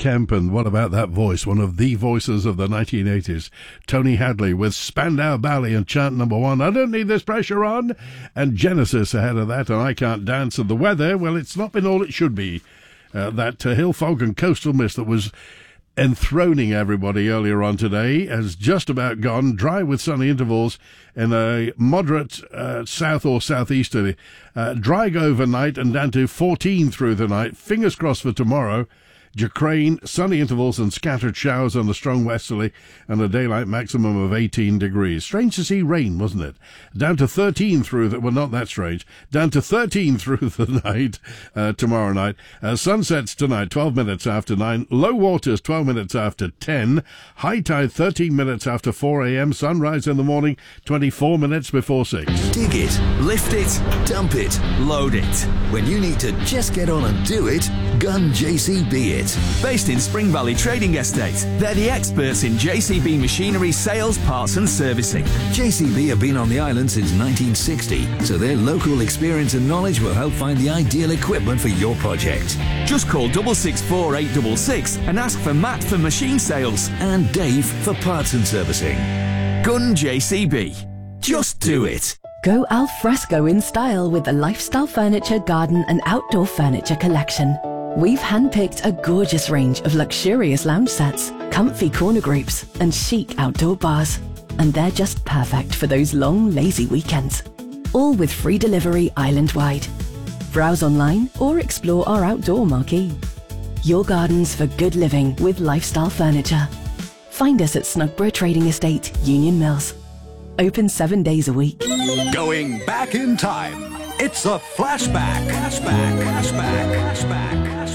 Kemp, and what about that voice, one of the voices of the 1980s, Tony Hadley with Spandau Ballet and chant number 1, I Don't Need This Pressure On, and Genesis ahead of that, and I Can't Dance. And the weather, well, it's not been all it should be. That hill fog and coastal mist that was enthroning everybody earlier on today has just about gone. Dry with sunny intervals in a moderate south or southeasterly. Dry overnight and down to 14 through the night. Fingers crossed for tomorrow. Jacrine, sunny intervals and scattered showers on the strong westerly, and a daylight maximum of 18 degrees. Strange to see rain, wasn't it? Down to 13 through the... Well, not that strange. Down to 13 through the night, tomorrow night. Sunsets tonight, 12 minutes after 9. Low waters, 12 minutes after 10. High tide, 13 minutes after 4 a.m. Sunrise in the morning, 24 minutes before 6. Dig it, lift it, dump it, load it. When you need to just get on and do it, Gun JCB it. Based in Spring Valley Trading Estate, they're the experts in JCB machinery sales, parts and servicing. JCB have been on the island since 1960, so their local experience and knowledge will help find the ideal equipment for your project. Just call 664 866 and ask for Matt for machine sales and Dave for parts and servicing. Gun JCB. Just do it. Go al fresco in style with the Lifestyle Furniture garden and outdoor furniture collection. We've handpicked a gorgeous range of luxurious lounge sets, comfy corner groups, and chic outdoor bars. And they're just perfect for those long, lazy weekends. All with free delivery island-wide. Browse online or explore our outdoor marquee. Your gardens for good living with Lifestyle Furniture. Find us at Snugborough Trading Estate, Union Mills. Open 7 days a week. Going back in time. It's a flashback. Flashback. Flashback. Flashback.